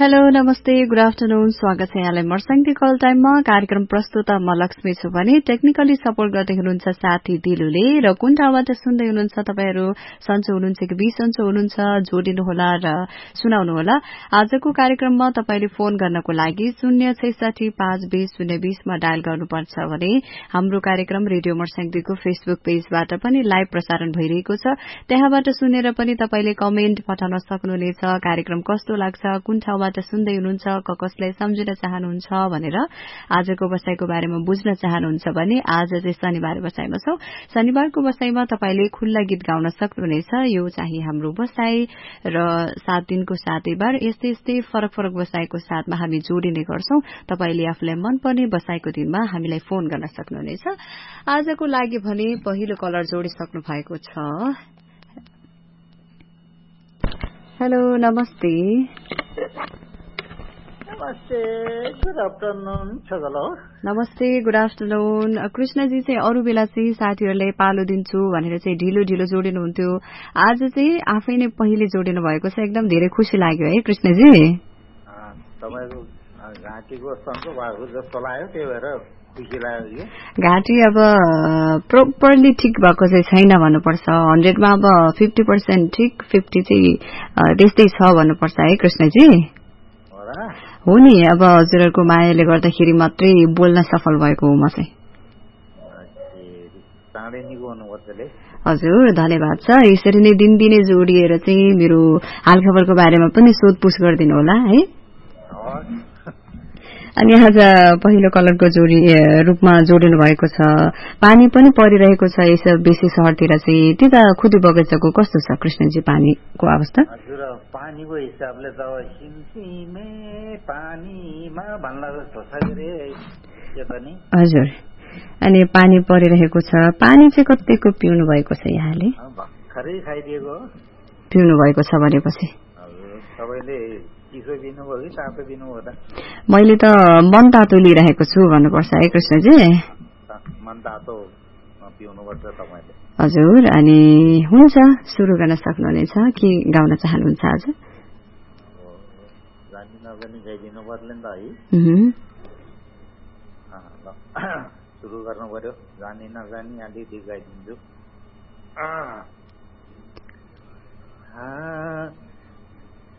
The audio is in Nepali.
हेलो नमस्ते गुड आफ्टरनुन स्वागत छ यहाँलाई मर्स्याङदी कल टाइममा कार्यक्रम प्रस्तुता म लक्ष्मी छु भने टेक्निकली सपोर्ट गर्दै हुनुहुन्छ साथी दिलुले र कुन ठाउँबाट सुन्दै हुनुहुन्छ तपाईहरु सन्चो हुनुहुन्छ कि बिसन्चो हुनुहुन्छ जोडिनुहोला र सुनाउनुहोला आजको कार्यक्रममा तपाईले फोन गर्नको लागि 0665020 मा डायल गर्नुपर्छ भने हाम्रो कार्यक्रम रेडियो मर्स्याङदीको फेसबुक पेजबाट पनि लाइभ प्रसारण भइरहेको छ त्यहाँबाट सुनेर पनि तपाईले कमेन्ट पठाउन सक्नुहुनेछ कार्यक्रम कस्तो लाग्छ कुन ठाउँबाट सुन्दै हुनुहुन्छ कसलाई सम्झिन चाहनुहुन्छ भनेर आजको बसाईको बारेमा बुझ्न चाहनुहुन्छ भने आज चाहिँ शनिबार बसाईमा छौं शनिबारको बसाईमा तपाईले खुल्ला गीत गाउन सक्नुहुनेछ यो चाहिँ हाम्रो बसाई र 7 दिनको सातैबार यस्तै फरक फरक बसाईको साथमा हामी जोडिने गर्छौं तपाईले आफूलाई मनपर्ने बसाईको दिनमा हामीलाई फोन गर्न सक्नुहुनेछ आजको लागि भने पहिलो कलर जोडिसक्नु भएको छ हेलो नमस्ते नमस्ते गुड आफ्टरनुन छगलो नमस्ते गुड आफ्टरनुन कृष्णजी चाहिँ अरू बेला चाहिँ साथीहरुलाई पालो दिन्छु भनेर चाहिँ ढिलो ढिलो जोडिनुहुन्थ्यो आज चाहिँ आफै नै पहिले जोडिनु भएको छ एकदम धेरै खुसी लाग्यो है कृष्णजी तपाईको घाँटीको सन्चो भएको जस्तो लाग्यो त्यही भएर खुसी लाग्यो घाँटी अब प्रोपरली ठिक भएको चाहिँ छैन भन्नुपर्छ 100 मा अब 50% ठिक 50 चाहिँ त्यस्तै छ भन्नुपर्छ है कृष्णजी हो नि अब हजुरहरुको मायाले गर्दाखेरि मात्रै बोल्न सफल भएको हो म चाहिँ हजुर धन्यवाद छ यसरी नै दिनदिनै जोडिएर चाहिँ मेरो हालखबरको बारेमा पनि सोधपुछ गरिदिनु होला है अनि आज पहिलो कलरको रूपमा जोडिनु भएको छ पानी पनि परिरहेको छ यसो बेसी शहरतिर चाहिँ त्यता खुदी बगैँचाको कस्तो छ कृष्णजी पानीको अवस्था हजुर पानीको हिसाबले त सिमसिमे पानीमा भन्ला जस्तो छ रे के पनि हजुर अनि पानी परिरहेको छ पानी चाहिँ कतिको पिउनु भएको छ यहाँले भर्खरै खाइदिएको पिउनु भएको छ भनेपछि हजुर सबैले चिसो दिनुभयो कि तातो दिनुभयो त मैले त मन तातो लिइरहेको छु भन्नुपर्छ है कृष्णजी मन तातो पिउनुपर्छ तपाईले हजुर अनि हुन्छ सुरु गर्न सक्नुहुनेछ के गाउन चाहनुहुन्छ आज जानी नगनी गाइदिनु पर्दैन त है सुरु गर्नु पर्यो जानी नजानी अलिकति गाइदिन्छु